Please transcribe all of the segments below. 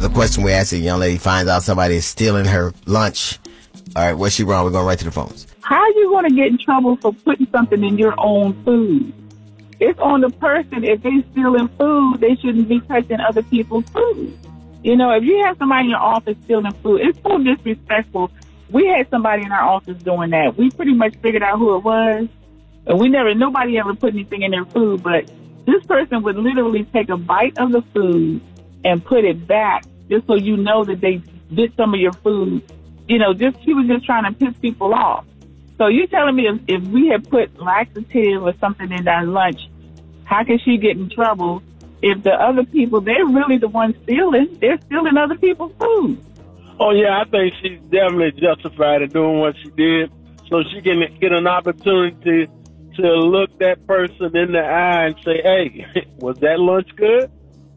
The question we asked, a young lady finds out somebody is stealing her lunch. All right, what's she wrong? We're going right to the phones. How are you going to get in trouble for putting something in your own food? It's on the person. If they're stealing food, they shouldn't be touching other people's food. You know, if you have somebody in your office stealing food, it's so disrespectful. We had somebody in our office doing that. We pretty much figured out who it was. And nobody ever put anything in their food, but this person would literally take a bite of the food and put it back just so you know that they did some of your food. You know, she was just trying to piss people off. So you're telling me if we had put laxative or something in our lunch, how can she get in trouble if the other people, they're really the ones stealing? They're stealing other people's food. Oh, yeah, I think she's definitely justified in doing what she did so she can get an opportunity to look that person in the eye and say, hey, was that lunch good?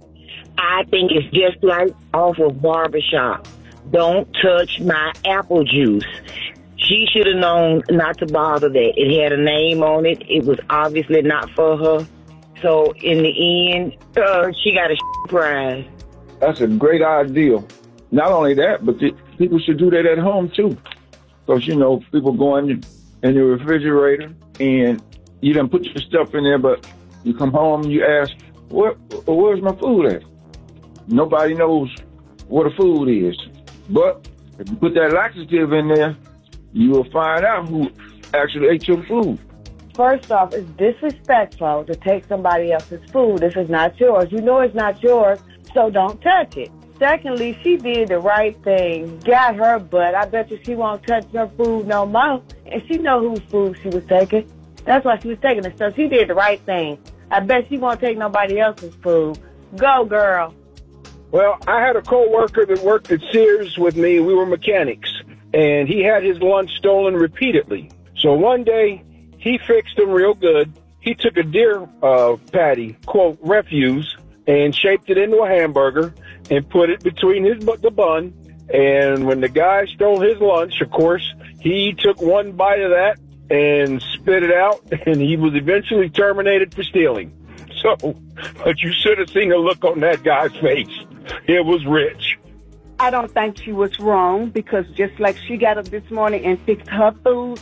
I think it's just like off of Barbershop. Don't touch my apple juice. She should have known not to bother that. It had a name on it. It was obviously not for her. So in the end, she got a prize. That's a great idea. Not only that, but people should do that at home too. Because, you know, people go in the refrigerator and you done put your stuff in there, but you come home and you ask, where's my food at? Nobody knows what the food is. But if you put that laxative in there, you will find out who actually ate your food. First off, it's disrespectful to take somebody else's food. This is not yours. You know it's not yours, so don't touch it. Secondly, she did the right thing, got her butt. I bet you she won't touch her food no more. And she know whose food she was taking. That's why she was taking it. So she did the right thing. I bet she won't take nobody else's food. Go, girl. Well, I had a coworker that worked at Sears with me. We were mechanics, and he had his lunch stolen repeatedly. So one day, he fixed them real good. He took a deer patty, quote, refuse, and shaped it into a hamburger and put it between the bun. And when the guy stole his lunch, of course, he took one bite of that and spit it out, and he was eventually terminated for stealing. So, but you should have seen the look on that guy's face. It was rich. I don't think she was wrong, because just like she got up this morning and fixed her food,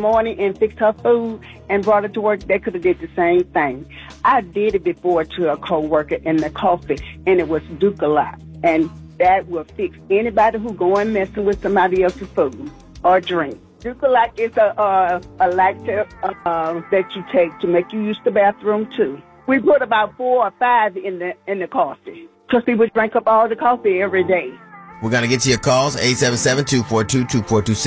and brought it to work, they could have did the same thing. I did it before to a coworker in the coffee, and it was Ducalac, and that will fix anybody who going messing with somebody else's food or drink. Ducalac is a laxative that you take to make you use the bathroom too. We put about 4 or 5 in the coffee because people drink up all the coffee every day. We're going to get to your calls, 877-242-2426.